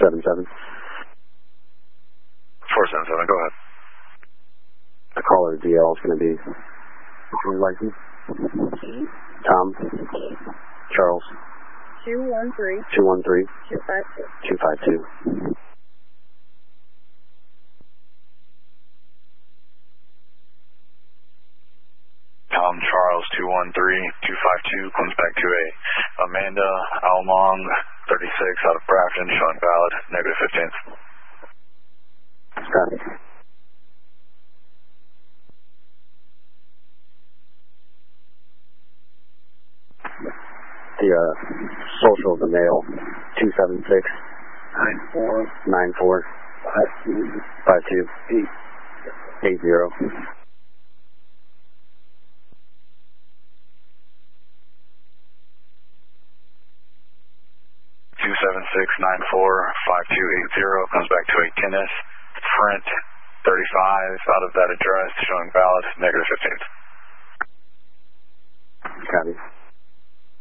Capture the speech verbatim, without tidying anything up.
seven seven. four seven seven, go ahead. The caller D L is going to be, what's your license? Tom. Charles. two one three. two one three. two five two. two five two. Tom Charles two one three two five two comes back to a Amanda Almong thirty-six out of Grafton showing valid negative fifteen. Copy. The uh, social of the male two seven six nine four nine four five two five two eight eight zero. two seven six nine four five two eight zero comes back to a Kenneth Front thirty-five out of that address showing valid negative fifteen. Copy.